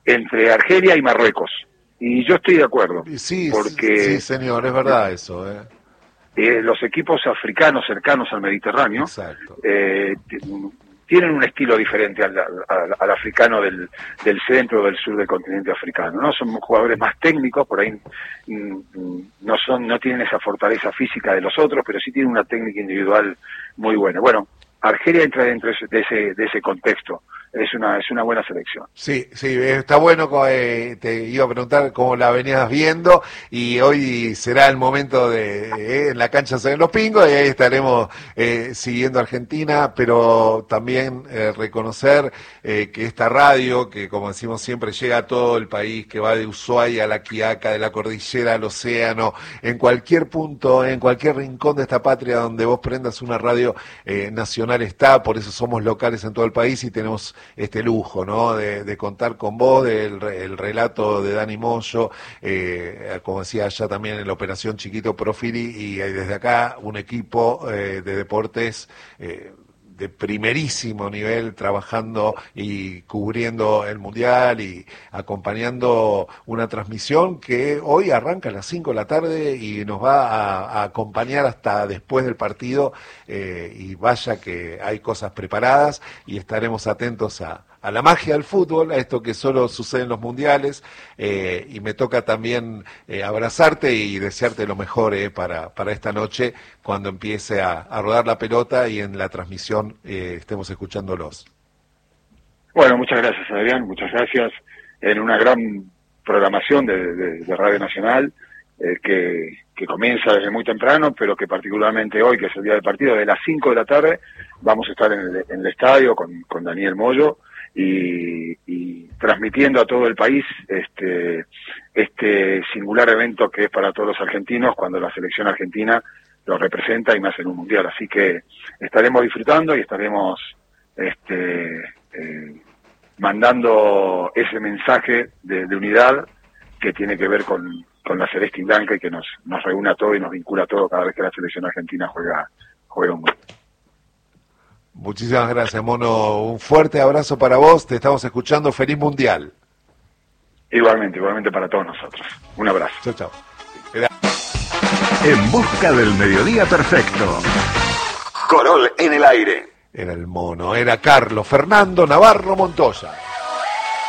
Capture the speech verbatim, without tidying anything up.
entre Argelia y Marruecos. Y yo estoy de acuerdo. Sí, porque sí, señor, es verdad eso. Eh. Eh, los equipos africanos cercanos al Mediterráneo eh, tienen un estilo diferente al, al, al africano del, del centro o del sur del continente africano, ¿no? Son jugadores más técnicos, por ahí mm, no son, no tienen esa fortaleza física de los otros, pero sí tienen una técnica individual muy buena. Bueno, Argelia entra dentro de ese, de ese contexto. Es una es una buena selección. Sí, sí, está bueno. Eh, te iba a preguntar cómo la venías viendo, y hoy será el momento de eh, en la cancha se ven los pingos, y ahí estaremos eh, siguiendo a Argentina, pero también eh, reconocer eh, que esta radio, que como decimos siempre, llega a todo el país, que va de Ushuaia a La Quiaca, de la cordillera al océano, en cualquier punto, en cualquier rincón de esta patria donde vos prendas una radio eh, nacional está, por eso somos locales en todo el país y tenemos este lujo, ¿no? De, de contar con vos, del el relato de Dani Moyo, eh, como decía ya también en la operación Chiquito Profili, y eh, desde acá un equipo eh, de deportes eh, de primerísimo nivel, trabajando y cubriendo el Mundial y acompañando una transmisión que hoy arranca a las cinco de la tarde y nos va a, a acompañar hasta después del partido, eh, y vaya que hay cosas preparadas y estaremos atentos a, a la magia del fútbol, a esto que solo sucede en los mundiales, eh, y me toca también eh, abrazarte y desearte lo mejor eh, para, para esta noche, cuando empiece a, a rodar la pelota y en la transmisión eh, estemos escuchándolos. Bueno, muchas gracias, Adrián, muchas gracias. En una gran programación de, de, de Radio Nacional, eh, que, que comienza desde muy temprano, pero que particularmente hoy, que es el día del partido, de las cinco de la tarde, vamos a estar en el, en el estadio con, con Daniel Moyo, Y, y transmitiendo a todo el país este este singular evento que es para todos los argentinos cuando la selección argentina lo representa y más en un mundial. Así que estaremos disfrutando y estaremos este eh, mandando ese mensaje de, de unidad que tiene que ver con, con la celeste y blanca y que nos, nos reúne a todos y nos vincula a todos cada vez que la selección argentina juega, juega un mundial. Muchísimas gracias, Mono. Un fuerte abrazo para vos. Te estamos escuchando. Feliz Mundial. Igualmente, igualmente para todos nosotros. Un abrazo. Chao, chao. En busca del mediodía perfecto. Corol en el aire. Era el Mono. Era Carlos Fernando Navarro Montoya.